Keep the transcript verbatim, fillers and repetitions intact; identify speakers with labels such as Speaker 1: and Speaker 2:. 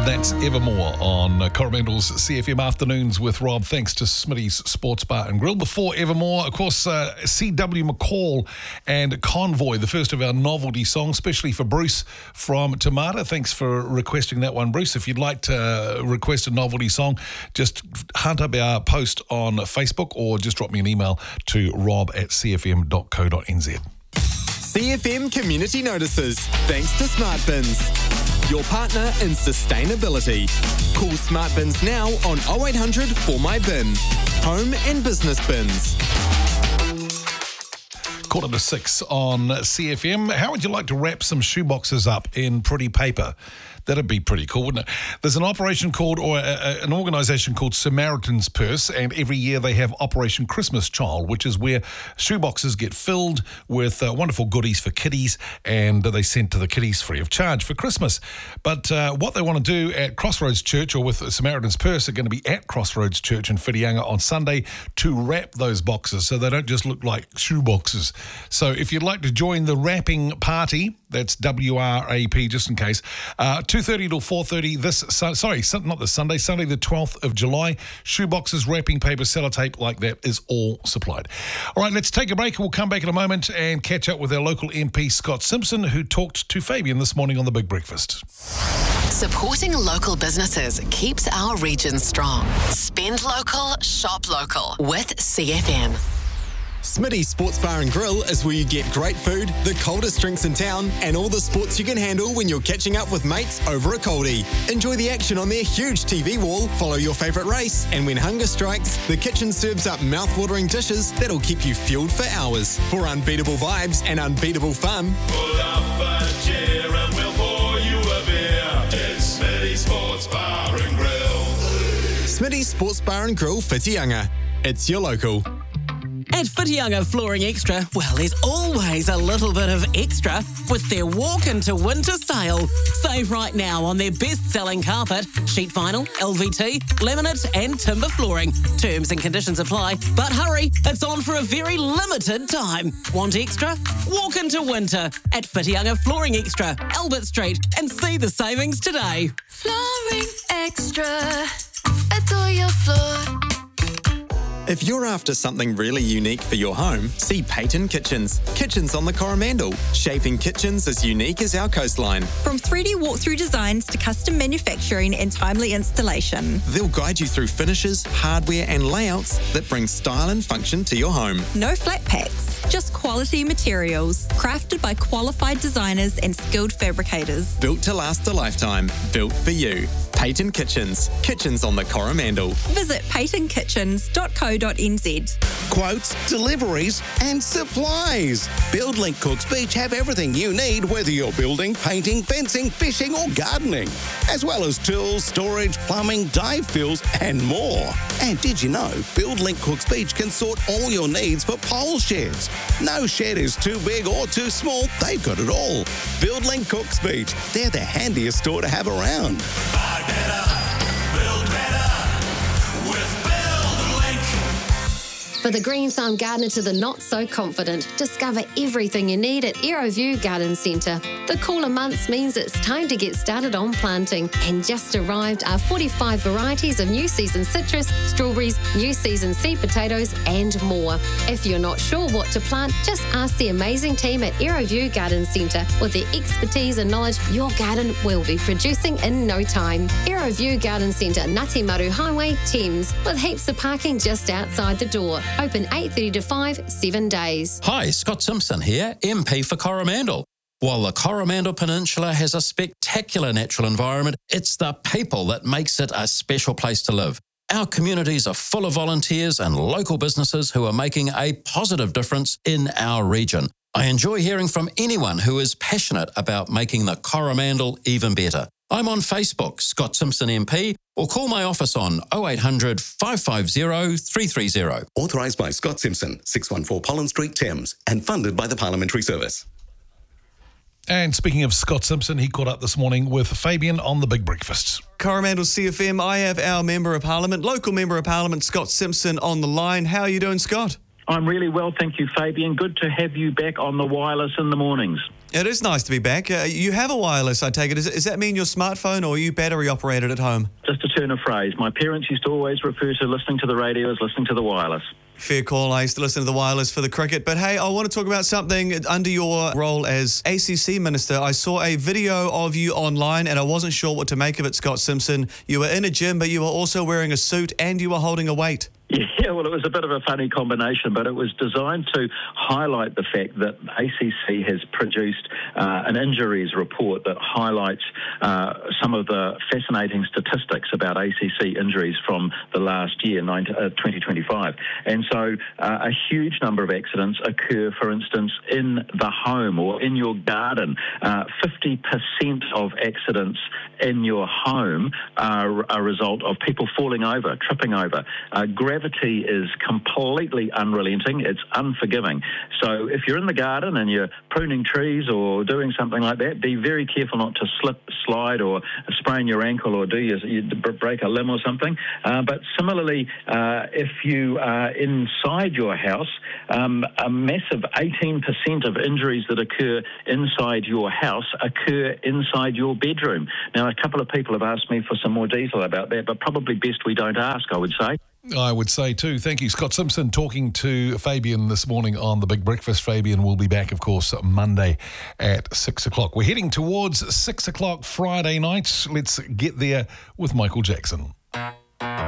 Speaker 1: That's Evermore on Coromandel's C F M Afternoons with Rob. Thanks to Smitty's Sports Bar and Grill. Before Evermore, of course, uh, C W McCall and Convoy, the first of our novelty songs, especially for Bruce from Tamata. Thanks for requesting that one, Bruce. If you'd like to request a novelty song, just hunt up our post on Facebook or just drop me an email to rob at c f m dot co dot n z.
Speaker 2: C F M Community Notices, thanks to Smart Bins, your partner in sustainability. Call Smart Bins now on oh eight hundred for my bin. Home and business bins.
Speaker 1: Quarter to six on C F M. How would you like to wrap some shoeboxes up in pretty paper? That'd be pretty cool, wouldn't it? There's an operation called, or a, a, an organisation called Samaritan's Purse, and every year they have Operation Christmas Child, which is where shoeboxes get filled with uh, wonderful goodies for kiddies, and they sent to the kiddies free of charge for Christmas. But uh, what they want to do at Crossroads Church, or with Samaritan's Purse, are going to be at Crossroads Church in Whitianga on Sunday to wrap those boxes so they don't just look like shoeboxes. So if you'd like to join the wrapping party, that's W R A P, just in case, uh, two thirty till four thirty this, su- sorry, not this Sunday, Sunday the twelfth of July. Shoeboxes, wrapping paper, sellotape like that is all supplied. All right, let's take a break. We'll come back in a moment and catch up with our local M P, Scott Simpson, who talked to Fabian this morning on The Big Breakfast.
Speaker 3: Supporting local businesses keeps our region strong. Spend local, shop local with C F M.
Speaker 2: Smitty's Sports Bar and Grill is where you get great food, the coldest drinks in town, and all the sports you can handle when you're catching up with mates over a coldie. Enjoy the action on their huge T V wall, follow your favourite race, and when hunger strikes, the kitchen serves up mouth-watering dishes that'll keep you fueled for hours. For unbeatable vibes and unbeatable fun,
Speaker 4: pull up a chair and we'll pour you a beer. It's Smitty's Sports Bar and Grill.
Speaker 2: Smitty's Sports Bar and Grill, Whitianga. It's your local.
Speaker 5: At Whitianga Flooring Extra, well, there's always a little bit of extra with their Walk Into Winter sale. Save right now on their best-selling carpet, sheet vinyl, L V T, laminate and timber flooring. Terms and conditions apply, but hurry, it's on for a very limited time. Want extra? Walk into winter at Whitianga Flooring Extra, Albert Street, and see the savings today.
Speaker 6: Flooring Extra, adore your floor.
Speaker 2: If you're after something really unique for your home, see Payton Kitchens. Kitchens on the Coromandel. Shaping kitchens as unique as our coastline.
Speaker 7: From three D walkthrough designs to custom manufacturing and timely installation.
Speaker 2: They'll guide you through finishes, hardware and layouts that bring style and function to your home.
Speaker 7: No flat packs, just quality materials. Crafted by qualified designers and skilled fabricators.
Speaker 2: Built to last a lifetime. Built for you. Payton Kitchens. Kitchens on the Coromandel.
Speaker 7: Visit payton kitchens dot co dot n z.
Speaker 8: Quotes, deliveries and supplies. BuildLink Cooks Beach have everything you need, whether you're building, painting, fencing, fishing or gardening. As well as tools, storage, plumbing, dive fills and more. And did you know BuildLink Cooks Beach can sort all your needs for pole sheds? No shed is too big or too small. They've got it all. BuildLink Cooks Beach. They're the handiest store to have around.
Speaker 4: Buy better, build better with BuildLink.
Speaker 9: For the green thumb gardener to the not so confident, discover everything you need at Aeroview Garden Centre. The cooler months means it's time to get started on planting, and just arrived are forty-five varieties of new season citrus, strawberries, new season seed potatoes and more. If you're not sure what to plant, just ask the amazing team at Aeroview Garden Centre. With their expertise and knowledge, your garden will be producing in no time. Aeroview Garden Centre, Ngati Maru Highway, Thames, with heaps of parking just outside the door. Open eight thirty to five, seven days.
Speaker 10: Hi, Scott Simpson here, M P for Coromandel. While the Coromandel Peninsula has a spectacular natural environment, it's the people that makes it a special place to live. Our communities are full of volunteers and local businesses who are making a positive difference in our region. I enjoy hearing from anyone who is passionate about making the Coromandel even better. I'm on Facebook, Scott Simpson M P, or call my office on oh eight hundred, five five zero, three three zero.
Speaker 11: Authorised by Scott Simpson, six one four Pollen Street, Thames, and funded by the Parliamentary Service.
Speaker 1: And speaking of Scott Simpson, he caught up this morning with Fabian on The Big Breakfast.
Speaker 12: Coromandel C F M, I have our Member of Parliament, local Member of Parliament, Scott Simpson, on the line. How are you doing, Scott?
Speaker 13: I'm really well, thank you, Fabian. Good to have you back on the wireless in the mornings.
Speaker 12: It is nice to be back. Uh, you have a wireless, I take it. Does, does that mean your smartphone, or are you battery operated at home?
Speaker 13: Just a turn of phrase. My parents used to always refer to listening to the radio as listening to the wireless.
Speaker 12: Fair call. I used to listen to the wireless for the cricket. But hey, I want to talk about something under your role as A C C Minister. I saw a video of you online and I wasn't sure what to make of it, Scott Simpson. You were in a gym, but you were also wearing a suit and you were holding a weight.
Speaker 13: Yeah, well, it was a bit of a funny combination, but it was designed to highlight the fact that A C C has produced uh, an injuries report that highlights uh, some of the fascinating statistics about A C C injuries from the last year, twenty twenty-five. And so uh, a huge number of accidents occur, for instance, in the home or in your garden. Uh, fifty percent of accidents in your home are a result of people falling over, tripping over. Uh, Gravity is completely unrelenting. It's unforgiving. So if you're in the garden and you're pruning trees or doing something like that, be very careful not to slip, slide, or sprain your ankle or do you, you break a limb or something. Uh, but similarly, uh, if you are inside your house, um, a massive eighteen percent of injuries that occur inside your house occur inside your bedroom. Now, a couple of people have asked me for some more detail about that, but probably best we don't ask, I would say.
Speaker 1: I would say too. Thank you, Scott Simpson, talking to Fabian this morning on The Big Breakfast. Fabian will be back, of course, Monday at six o'clock. We're heading towards six o'clock Friday nights. Let's get there with Michael Jackson.